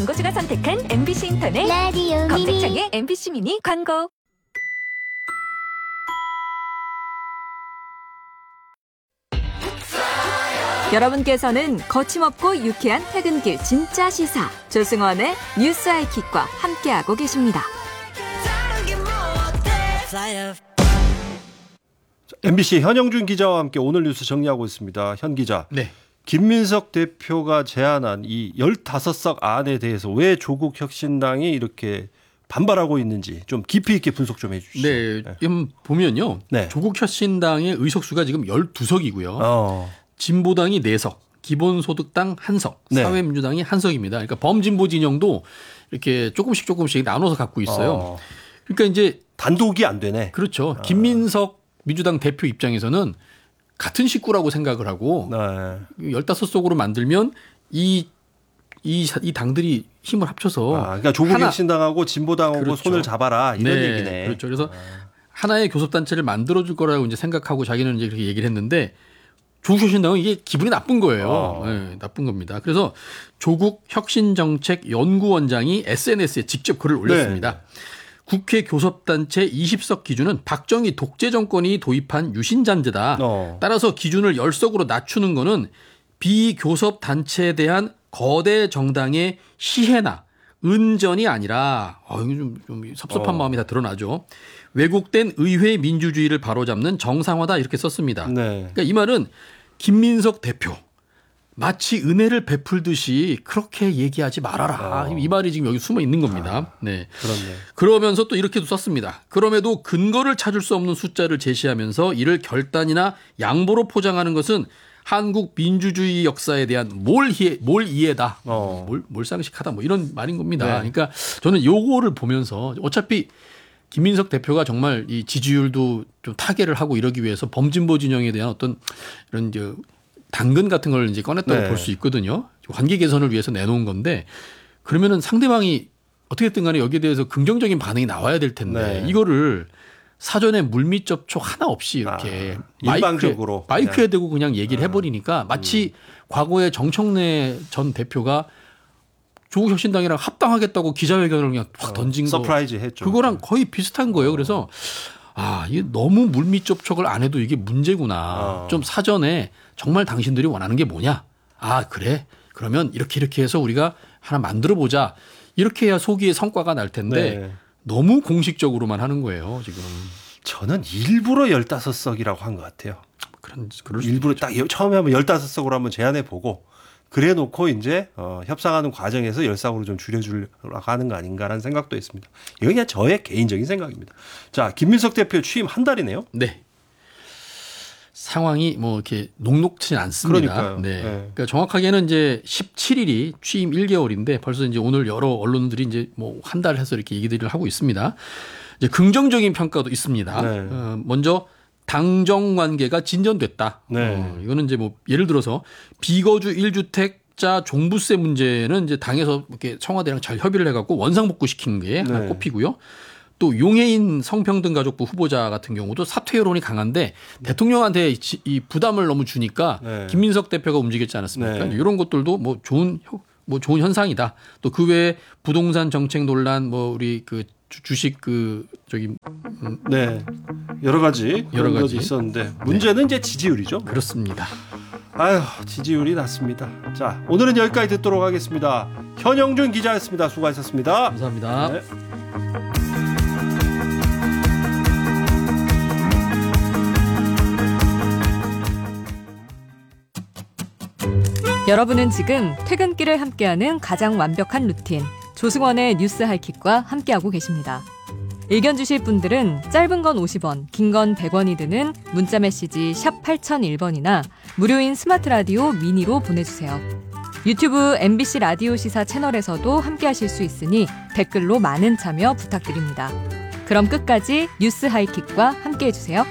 광고주가 선택한 MBC 인터넷 라디오 검색창에 MBC 미니 광고. 여러분께서는 거침없고 유쾌한 퇴근길 진짜 시사 조승원의 뉴스 하이킥과 함께하고 계십니다. MBC 현영준 기자와 함께 오늘 뉴스 정리하고 있습니다. 현 기자. 네. 김민석 대표가 제안한 이 15석 안에 대해서 왜 조국 혁신당이 이렇게 반발하고 있는지 좀 깊이 있게 분석 좀 해 주시죠. 네. 지금 보면요. 네. 조국 혁신당의 의석수가 지금 12석이고요. 진보당이 4석, 기본소득당 1석, 네. 사회민주당이 1석입니다. 그러니까 범진보 진영도 이렇게 조금씩 나눠서 갖고 있어요. 그러니까 이제 단독이 안 되네. 그렇죠. 김민석 민주당 대표 입장에서는 같은 식구라고 생각을 하고 15석으로 만들면 이 당들이 힘을 합쳐서 그러니까 조국 혁신당하고 진보당하고 그렇죠. 손을 잡아라 이런 얘기네. 그렇죠. 그래서 하나의 교섭단체를 만들어줄 거라고 이제 생각하고 자기는 이제 그렇게 얘기를 했는데 조국 혁신당은 이게 기분이 나쁜 거예요. 네, 나쁜 겁니다. 그래서 조국 혁신정책연구원장이 SNS에 직접 글을 올렸습니다. 네. 국회 교섭단체 20석 기준은 박정희 독재 정권이 도입한 유신잔재다. 따라서 기준을 10석으로 낮추는 거는 비교섭단체에 대한 거대 정당의 시해나 은전이 아니라 이거 좀 섭섭한 마음이 다 드러나죠. 왜곡된 의회 민주주의를 바로잡는 정상화다 이렇게 썼습니다. 네. 그러니까 이 말은 김민석 대표 마치 은혜를 베풀듯이 그렇게 얘기하지 말아라. 이 말이 지금 여기 숨어 있는 겁니다. 네. 그렇네. 그러면서 또 이렇게도 썼습니다. 그럼에도 근거를 찾을 수 없는 숫자를 제시하면서 이를 결단이나 양보로 포장하는 것은 한국 민주주의 역사에 대한 몰이해다. 몰상식하다. 뭐 이런 말인 겁니다. 네. 그러니까 저는 요거를 보면서 어차피 김민석 대표가 정말 이 지지율도 좀 타개를 하고 이러기 위해서 범진보 진영에 대한 어떤 이런 이제 당근 같은 걸 이제 꺼냈다고 볼 수 있거든요. 관계 개선을 위해서 내놓은 건데 그러면은 상대방이 어떻게든 간에 여기에 대해서 긍정적인 반응이 나와야 될 텐데 이거를 사전에 물밑 접촉 하나 없이 이렇게 일방적으로 마이크에 대고 그냥 얘기를 해버리니까 마치 과거에 정청래 전 대표가 조국 혁신당이랑 합당하겠다고 기자회견을 그냥 확 던진 거. 서프라이즈 했죠. 그거랑 거의 비슷한 거예요. 그래서 이게 너무 물밑 접촉을 안 해도 이게 문제구나. 좀 사전에 정말 당신들이 원하는 게 뭐냐. 그래. 그러면 이렇게 해서 우리가 하나 만들어 보자. 이렇게 해야 소기의 성과가 날 텐데 너무 공식적으로만 하는 거예요. 지금. 저는 일부러 15석이라고 한 것 같아요. 그럴 일부러 딱 처음에 한번 15석으로 한번 제안해 보고 그래 놓고 이제 협상하는 과정에서 10석으로 좀 줄여주려고 하는 거 아닌가라는 생각도 했습니다. 이건 그냥 저의 개인적인 생각입니다. 자, 김민석 대표 취임 한 달이네요. 네. 상황이 뭐 이렇게 녹록지 않습니다. 그러니까요. 네. 그러니까 정확하게는 이제 17일이 취임 1개월인데 벌써 이제 오늘 여러 언론들이 이제 뭐 한 달 해서 이렇게 얘기들을 하고 있습니다. 이제 긍정적인 평가도 있습니다. 먼저 당정 관계가 진전됐다. 이거는 이제 뭐 예를 들어서 비거주 1주택자 종부세 문제는 이제 당에서 이렇게 청와대랑 잘 협의를 해갖고 원상복구 시킨 게 하나 꼽히고요. 또 용해인 성평등가족부 후보자 같은 경우도 사퇴 여론이 강한데 대통령한테 이 부담을 너무 주니까 김민석 대표가 움직였지 않았습니까? 이런 것들도 뭐 좋은 현상이다. 또 그 외에 부동산 정책 논란, 뭐 우리 그 주식 여러 가지 있었는데 문제는 이제 지지율이죠. 그렇습니다. 지지율이 낮습니다. 자, 오늘은 여기까지 듣도록 하겠습니다. 현영준 기자였습니다. 수고하셨습니다. 감사합니다. 네. 여러분은 지금 퇴근길을 함께하는 가장 완벽한 루틴 조승원의 뉴스 하이킥과 함께하고 계십니다. 의견 주실 분들은 짧은 건 50원, 긴 건 100원이 드는 문자메시지 샵 8001번이나 무료인 스마트 라디오 미니로 보내주세요. 유튜브 MBC 라디오 시사 채널에서도 함께하실 수 있으니 댓글로 많은 참여 부탁드립니다. 그럼 끝까지 뉴스 하이킥과 함께해주세요.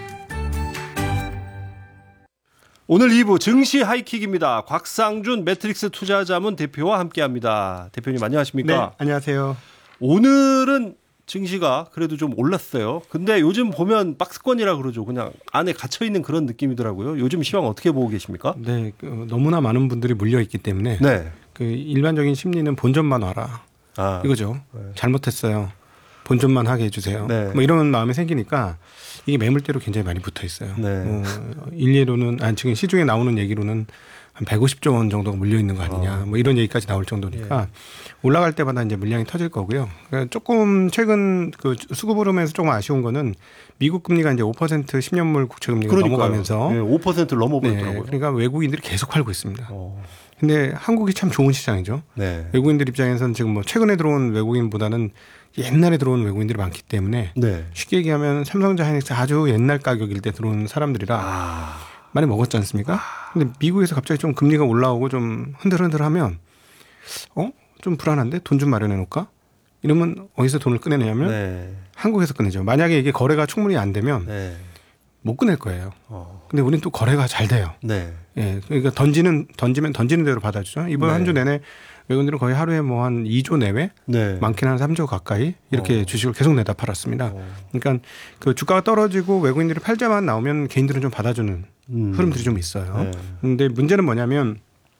오늘 2부 증시 하이킥입니다. 곽상준 매트릭스 투자자문 대표와 함께합니다. 대표님 안녕하십니까? 네, 안녕하세요. 오늘은 증시가 그래도 좀 올랐어요. 근데 요즘 보면 박스권이라 그러죠. 그냥 안에 갇혀있는 그런 느낌이더라고요. 요즘 시황 어떻게 보고 계십니까? 네, 너무나 많은 분들이 몰려있기 때문에 그 일반적인 심리는 본전만 와라. 이거죠. 잘못했어요. 본전만 하게 해주세요. 네. 뭐 이런 마음이 생기니까 이게 매물대로 굉장히 많이 붙어 있어요. 네. 일례로는 지금 시중에 나오는 얘기로는 한 150조 원 정도가 물려 있는 거 아니냐. 뭐 이런 얘기까지 나올 정도니까 올라갈 때마다 이제 물량이 터질 거고요. 그러니까 조금 최근 그 수급 흐름에서 조금 아쉬운 거는 미국 금리가 이제 5% 10년물 국채 금리가 넘어가면서 5%를 넘어버렸더라고요. 그러니까 외국인들이 계속 팔고 있습니다. 근데 한국이 참 좋은 시장이죠. 네. 외국인들 입장에서는 지금 뭐 최근에 들어온 외국인보다는 옛날에 들어온 외국인들이 많기 때문에 네. 쉽게 얘기하면 삼성전자 하이닉스 아주 옛날 가격일 때 들어온 사람들이라 많이 먹었지 않습니까? 근데 미국에서 갑자기 좀 금리가 올라오고 좀 흔들흔들하면 좀 불안한데 돈 좀 마련해 놓을까? 이러면 어디서 돈을 꺼내냐면 네. 한국에서 꺼내죠. 만약에 이게 거래가 충분히 안 되면 네. 못 꺼낼 거예요. 근데 우리는 또 거래가 잘 돼요. 네. 예, 그러니까 던지면 던지는 대로 받아주죠. 이번 네. 한 주 내내 외국인들은 거의 하루에 뭐 한 2조 내외, 네. 많게는 한 3조 가까이 이렇게 주식을 계속 내다 팔았습니다. 그러니까 그 주가가 떨어지고 외국인들이 팔자만 나오면 개인들은 좀 받아주는 흐름들이 좀 있어요. 그런데 문제는 뭐냐면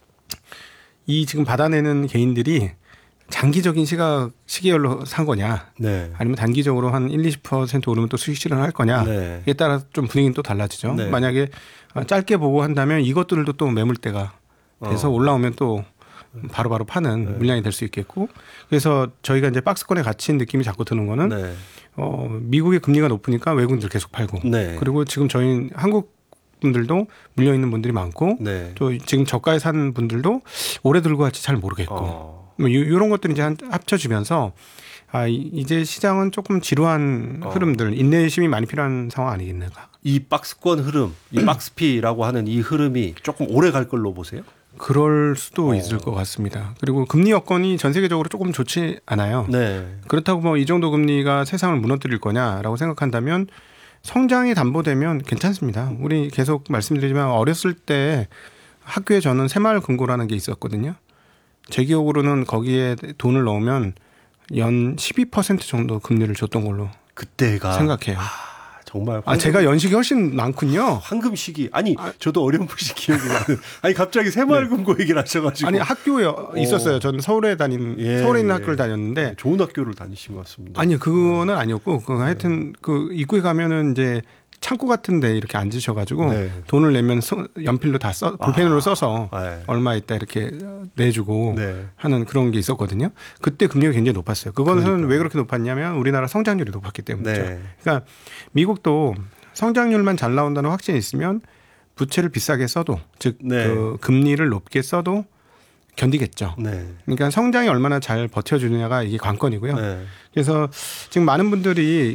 이 지금 받아내는 개인들이 장기적인 시계열로 산 거냐, 네. 아니면 단기적으로 한 1-20% 오르면 또 수익 실현할 거냐, 네. 이에 따라 좀 분위기는 또 달라지죠. 네. 만약에 짧게 보고 한다면 이것들도 또 매물대가 돼서 올라오면 또 바로바로 파는 물량이 될 수 있겠고, 그래서 저희가 이제 박스권에 갇힌 느낌이 자꾸 드는 거는 네. 미국의 금리가 높으니까 외국인들 계속 팔고, 네. 그리고 지금 저희 한국 분들도 물려 있는 분들이 많고, 네. 또 지금 저가에 산 분들도 오래 들고 갈지 잘 모르겠고, 뭐 이런 것들이 이제 합쳐지면서 이제 시장은 조금 지루한 흐름들, 인내심이 많이 필요한 상황 아니겠는가? 이 박스권 흐름, 이 박스피라고 하는 이 흐름이 조금 오래 갈 걸로 보세요? 그럴 수도 있을 것 같습니다. 그리고 금리 여건이 전 세계적으로 조금 좋지 않아요. 네. 그렇다고 뭐 이 정도 금리가 세상을 무너뜨릴 거냐라고 생각한다면 성장이 담보되면 괜찮습니다. 우리 계속 말씀드리지만 어렸을 때 학교에 저는 새마을금고라는 게 있었거든요. 제 기억으로는 거기에 돈을 넣으면 연 12% 정도 금리를 줬던 걸로 그때가 생각해요. 정말 제가 연식이 훨씬 많군요. 황금 시기. 아니 저도 어렴풋이 기억이 나는. 아니 갑자기 새마을금고 얘기를 하셔가지고. 아니 학교에 있었어요. 저는 서울에 서울에 있는 학교를 다녔는데 좋은 학교를 다니신 것 같습니다. 아니 그거는 아니었고 하여튼 그 입구에 가면은 이제 창고 같은데 이렇게 앉으셔가지고 돈을 내면 연필로 다 볼펜으로 써서 얼마 있다 이렇게 내주고 하는 그런 게 있었거든요. 그때 금리가 굉장히 높았어요. 그것은 왜 그렇게 높았냐면 우리나라 성장률이 높았기 때문이죠. 그러니까 미국도 성장률만 잘 나온다는 확신이 있으면 부채를 비싸게 써도 즉 그 금리를 높게 써도 견디겠죠. 그러니까 성장이 얼마나 잘 버텨주느냐가 이게 관건이고요. 그래서 지금 많은 분들이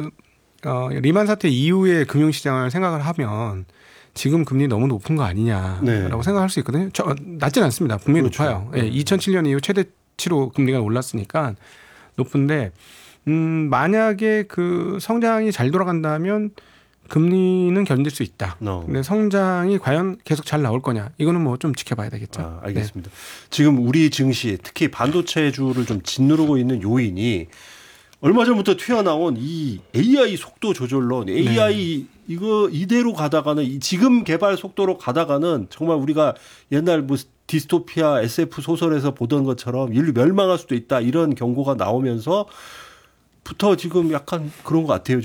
리만 사태 이후의 금융시장을 생각을 하면 지금 금리 너무 높은 거 아니냐라고 생각할 수 있거든요. 낮진 않습니다. 분명히 높아요. 2007년 이후 최대치로 금리가 올랐으니까 높은데 만약에 그 성장이 잘 돌아간다면 금리는 견딜 수 있다. 근데 성장이 과연 계속 잘 나올 거냐? 이거는 뭐 좀 지켜봐야 되겠죠. 알겠습니다. 지금 우리 증시 특히 반도체주를 좀 짓누르고 있는 요인이 얼마 전부터 튀어나온 이 AI 속도 조절론, AI 이거 이대로 가다가는 지금 개발 속도로 가다가는 정말 우리가 옛날 뭐 디스토피아 SF 소설에서 보던 것처럼 인류 멸망할 수도 있다 이런 경고가 나오면서부터 지금 약간 그런 것 같아요.